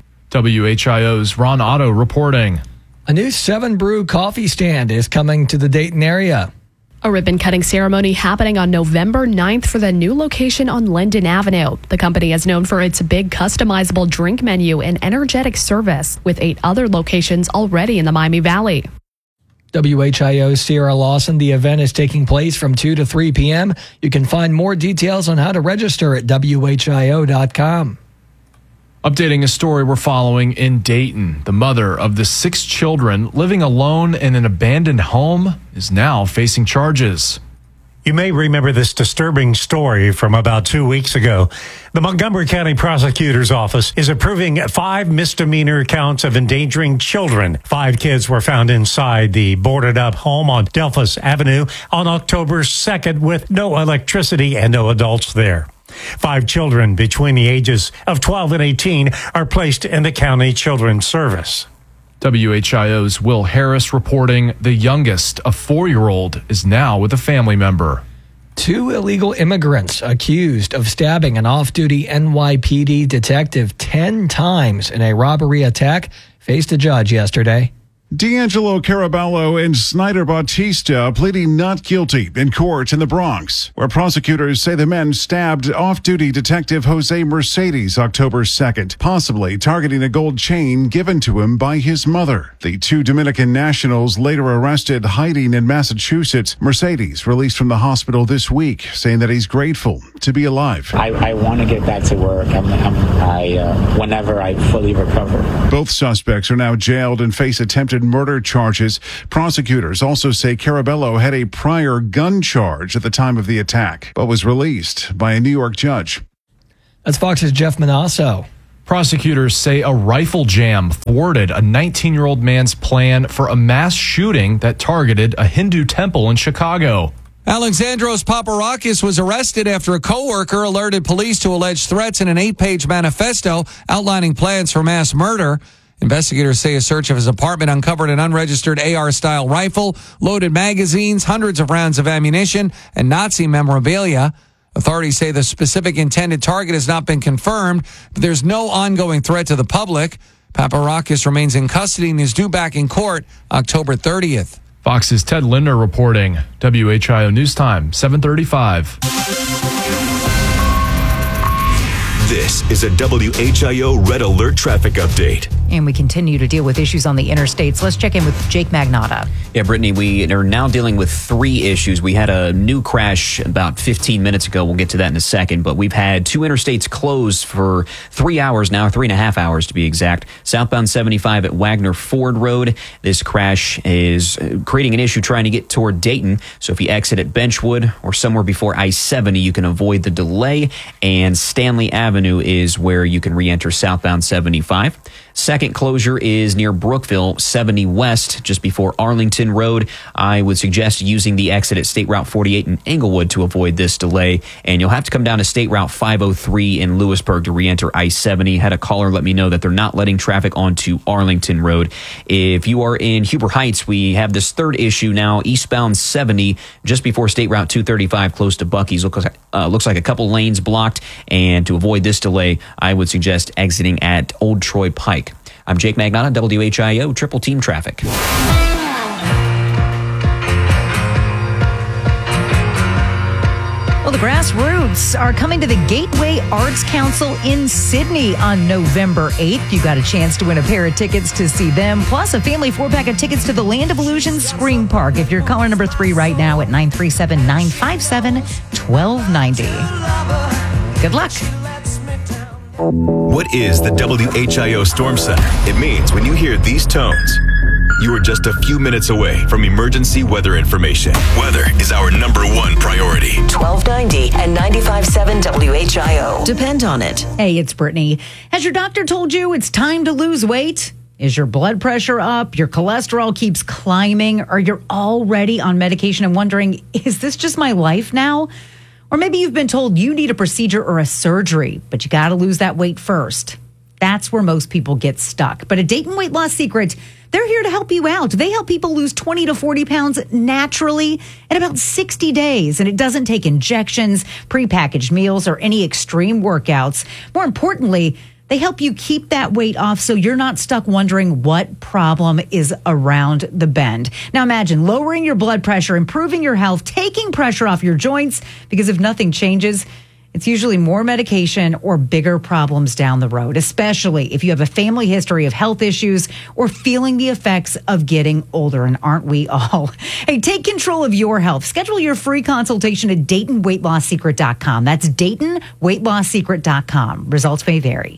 WHIO's Ron Otto reporting. A new 7 Brew coffee stand is coming to the Dayton area. A ribbon-cutting ceremony happening on November 9th for the new location on Linden Avenue. The company is known for its big customizable drink menu and energetic service, with 8 other locations already in the Miami Valley. WHIO's Sierra Lawson. The event is taking place from 2 to 3 p.m. You can find more details on how to register at WHIO.com. Updating a story we're following in Dayton. The mother of the 6 children living alone in an abandoned home is now facing charges. You may remember this disturbing story from about 2 weeks ago. The Montgomery County Prosecutor's Office is approving 5 misdemeanor counts of endangering children. 5 kids were found inside the boarded-up home on Delphus Avenue on October 2nd with no electricity and no adults there. 5 children between the ages of 12 and 18 are placed in the county children's service. WHIO's Will Harris reporting the youngest, a 4-year-old, is now with a family member. 2 illegal immigrants accused of stabbing an off-duty NYPD detective 10 times in a robbery attack faced a judge yesterday. D'Angelo Caraballo and Snyder Bautista pleading not guilty in court in the Bronx, where prosecutors say the men stabbed off-duty detective Jose Mercedes October 2nd, possibly targeting a gold chain given to him by his mother. The 2 Dominican nationals later arrested hiding in Massachusetts. Mercedes released from the hospital this week, saying that he's grateful to be alive. I want to get back to work. Whenever I fully recover. Both suspects are now jailed and face attempted murder charges. Prosecutors also say Caraballo had a prior gun charge at the time of the attack, but was released by a New York judge. That's Fox's Jeff Manasso. Prosecutors say a rifle jam thwarted a 19-year-old man's plan for a mass shooting that targeted a Hindu temple in Chicago. Alexandros Paparakis was arrested after a coworker alerted police to alleged threats in an 8-page manifesto outlining plans for mass murder. Investigators say a search of his apartment uncovered an unregistered AR-style rifle, loaded magazines, hundreds of rounds of ammunition, and Nazi memorabilia. Authorities say the specific intended target has not been confirmed, but there's no ongoing threat to the public. Paparakis remains in custody and is due back in court October 30th. Fox's Ted Linder reporting. WHIO News Time, 7:35. This is a WHIO Red Alert traffic update. And we continue to deal with issues on the interstates. Let's check in with Jake Magnotta. Yeah, Brittany, we are now dealing with 3 issues. We had a new crash about 15 minutes ago. We'll get to that in a second. But we've had 2 interstates closed for 3 hours now, 3.5 hours to be exact. Southbound 75 at Wagner Ford Road. This crash is creating an issue trying to get toward Dayton. So if you exit at Benchwood or somewhere before I-70, you can avoid the delay. And Stanley Avenue is where you can re-enter southbound 75. Second closure is near Brookville, 70 West, just before Arlington Road. I would suggest using the exit at State Route 48 in Englewood to avoid this delay. And you'll have to come down to State Route 503 in Lewisburg to re-enter I-70. Had a caller let me know that they're not letting traffic onto Arlington Road. If you are in Huber Heights, we have this third issue now, eastbound 70, just before State Route 235, close to Buc-ee's. Looks like a couple lanes blocked. And to avoid this delay, I would suggest exiting at Old Troy Pike. I'm Jake Magnotta, WHIO Triple Team Traffic. Well, the Grassroots are coming to the Gateway Arts Council in Sydney on November 8th. You got a chance to win a pair of tickets to see them, plus a family 4-pack of tickets to the Land of Illusion Scream Park. If you're caller number 3 right now at 937-957-1290. Good luck. What is the WHIO Storm Center? It means when you hear these tones, you are just a few minutes away from emergency weather information. Weather is our #1 priority. 1290 and 95.7 WHIO. Depend on it. Hey, it's Brittany. Has your doctor told you it's time to lose weight? Is your blood pressure up? Your cholesterol keeps climbing? Or you're already on medication and wondering, is this just my life now? Or maybe you've been told you need a procedure or a surgery, but you got to lose that weight first. That's where most people get stuck. But at Dayton Weight Loss Secret, they're here to help you out. They help people lose 20 to 40 pounds naturally in about 60 days. And it doesn't take injections, prepackaged meals, or any extreme workouts. More importantly, they help you keep that weight off so you're not stuck wondering what problem is around the bend. Now imagine lowering your blood pressure, improving your health, taking pressure off your joints, because if nothing changes, it's usually more medication or bigger problems down the road, especially if you have a family history of health issues or feeling the effects of getting older. And aren't we all? Hey, take control of your health. Schedule your free consultation at DaytonWeightLossSecret.com. That's DaytonWeightLossSecret.com. Results may vary.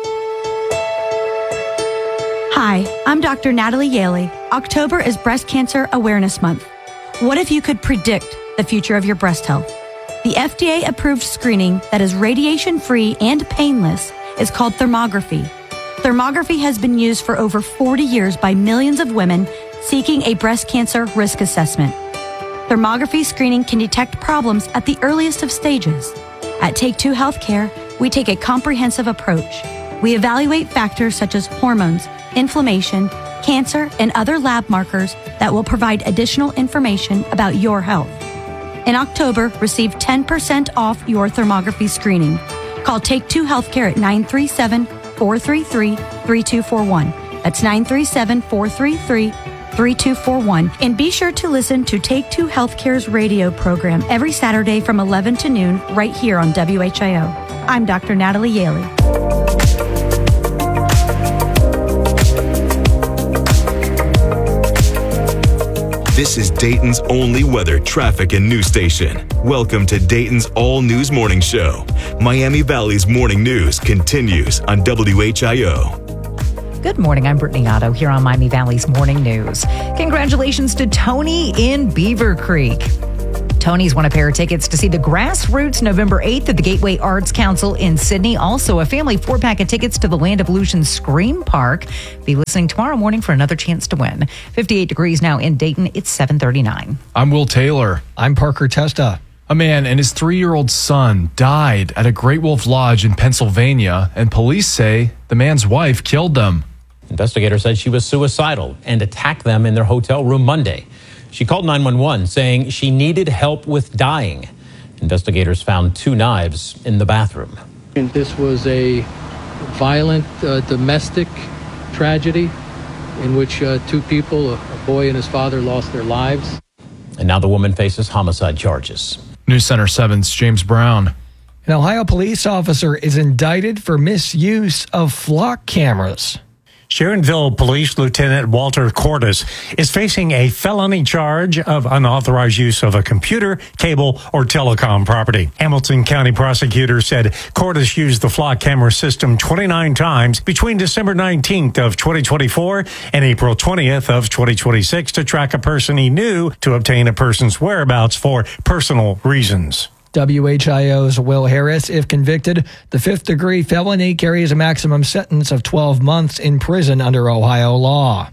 Hi, I'm Dr. Natalie Yaley. October is Breast Cancer Awareness Month. What if you could predict the future of your breast health? The FDA-approved screening that is radiation-free and painless is called thermography. Thermography has been used for over 40 years by millions of women seeking a breast cancer risk assessment. Thermography screening can detect problems at the earliest of stages. At Take Two Healthcare, we take a comprehensive approach. We evaluate factors such as hormones, inflammation, cancer, and other lab markers that will provide additional information about your health. In October, receive 10% off your thermography screening. Call Take Two Healthcare at 937-433-3241. That's 937-433-3241. And be sure to listen to Take Two Healthcare's radio program every Saturday from 11 to noon right here on WHIO. I'm Dr. Natalie Yaley. This is Dayton's only weather, traffic, and news station. Welcome to Dayton's all-news morning show. Miami Valley's morning news continues on WHIO. Good morning. I'm Brittany Otto here on Miami Valley's Morning News. Congratulations to Tony in Beaver Creek. Tony's won a pair of tickets to see the Grassroots November 8th at the Gateway Arts Council in Sydney. Also, a family 4-pack of tickets to the Land of Illusion Scream Park. Be listening tomorrow morning for another chance to win. 58 degrees now in Dayton. It's 7:39. I'm Will Taylor. I'm Parker Testa. A man and his 3-year-old son died at a Great Wolf Lodge in Pennsylvania, and police say the man's wife killed them. Investigators said she was suicidal and attacked them in their hotel room Monday. She called 911 saying she needed help with dying. Investigators found 2 knives in the bathroom. And this was a violent domestic tragedy in which 2 people, a boy and his father, lost their lives. And now the woman faces homicide charges. News Center 7's James Brown. An Ohio police officer is indicted for misuse of flock cameras. Sharonville Police Lieutenant Walter Cordes is facing a felony charge of unauthorized use of a computer, cable, or telecom property. Hamilton County prosecutors said Cordes used the flock camera system 29 times between December 19th of 2024 and April 20th of 2026 to track a person he knew to obtain a person's whereabouts for personal reasons. WHIO's Will Harris. If convicted, the 5th-degree felony carries a maximum sentence of 12 months in prison under Ohio law.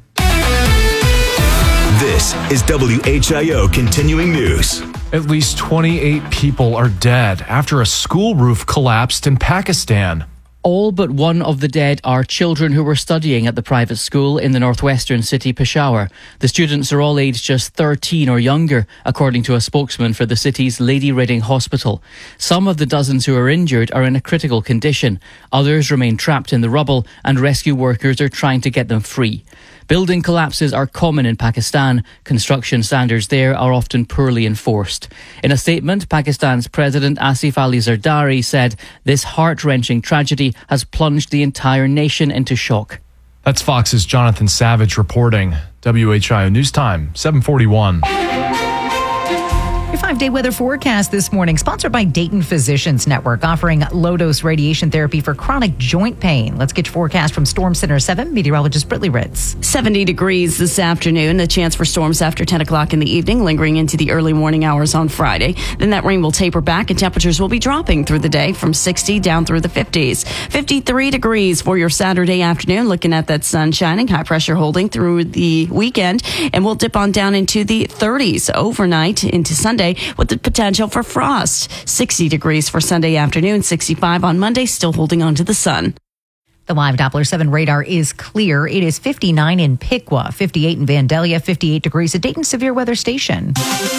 This is WHIO Continuing News. At least 28 people are dead after a school roof collapsed in Pakistan. All but one of the dead are children who were studying at the private school in the northwestern city Peshawar. The students are all aged just 13 or younger, according to a spokesman for the city's Lady Reading Hospital. Some of the dozens who are injured are in a critical condition. Others remain trapped in the rubble, and rescue workers are trying to get them free. Building collapses are common in Pakistan. Construction standards there are often poorly enforced. In a statement, Pakistan's President Asif Ali Zardari said this heart-wrenching tragedy has plunged the entire nation into shock. That's Fox's Jonathan Savage reporting. WHIO News Time, 7:41. Your 5-day weather forecast this morning, sponsored by Dayton Physicians Network, offering low-dose radiation therapy for chronic joint pain. Let's get your forecast from Storm Center 7 meteorologist Brittany Ritz. 70 degrees this afternoon. A chance for storms after 10 o'clock in the evening, lingering into the early morning hours on Friday. Then that rain will taper back and temperatures will be dropping through the day from 60 down through the 50s. 53 degrees for your Saturday afternoon. Looking at that sun shining, high pressure holding through the weekend. And we'll dip on down into the 30s overnight into Sunday, with the potential for frost. 60 degrees for Sunday afternoon, 65 on Monday, still holding on to the sun. The live Doppler 7 radar is clear. It is 59 in Piqua, 58 in Vandalia, 58 degrees at Dayton Severe Weather Station.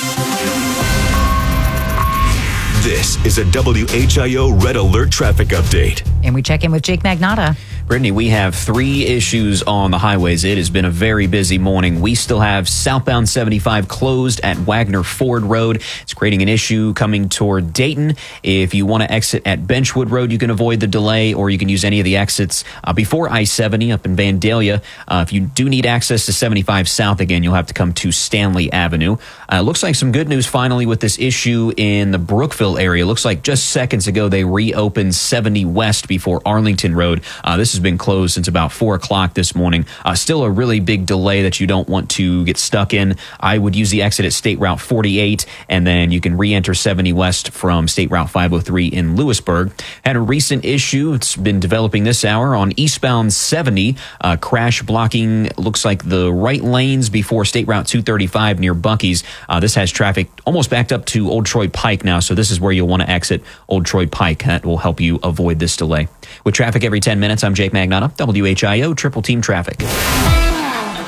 This is a WHIO Red Alert traffic update. And we check in with Jake Magnotta. Brittany, we have 3 issues on the highways. It has been a very busy morning. We still have southbound 75 closed at Wagner Ford Road. It's creating an issue coming toward Dayton. If you want to exit at Benchwood Road, you can avoid the delay, or you can use any of the exits before I-70 up in Vandalia. If you do need access to 75 South again, you'll have to come to Stanley Avenue. Looks like some good news finally with this issue in the Brookville area. Looks like just seconds ago they reopened 70 West before Arlington Road. This has been closed since about 4 o'clock this morning. Still a really big delay that you don't want to get stuck in. I would use the exit at State Route 48, and then you can re-enter 70 West from State Route 503 in Lewisburg. Had a recent issue. It's been developing this hour on eastbound 70. Crash blocking, looks like the right lanes before State Route 235 near Buc-ee's. This has traffic almost backed up to Old Troy Pike now, so this is where you'll want to exit Old Troy Pike. That will help you avoid this delay. With traffic every 10 minutes, I'm Jake Magnotta, WHIO Triple Team Traffic.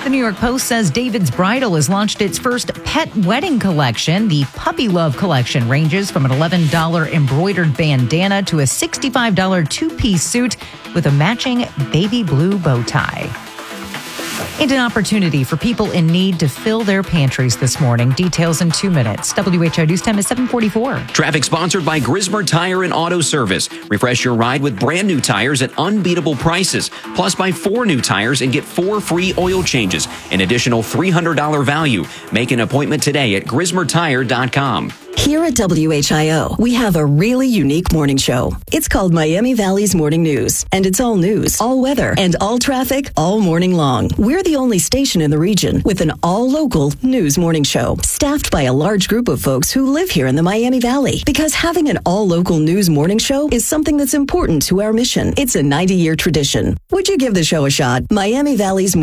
The New York Post says David's Bridal has launched its first pet wedding collection. The Puppy Love collection ranges from an $11 embroidered bandana to a $65 two-piece suit with a matching baby blue bow tie. And an opportunity for people in need to fill their pantries this morning. Details in 2 minutes. WHI News Time is 7:44. Traffic sponsored by Grismer Tire and Auto Service. Refresh your ride with brand new tires at unbeatable prices. Plus, buy 4 new tires and get 4 free oil changes. An additional $300 value. Make an appointment today at GrismerTire.com. Here at WHIO, we have a really unique morning show. It's called Miami Valley's Morning News, and it's all news, all weather, and all traffic all morning long. We're the only station in the region with an all-local news morning show, staffed by a large group of folks who live here in the Miami Valley. Because having an all-local news morning show is something that's important to our mission. It's a 90-year tradition. Would you give the show a shot? Miami Valley's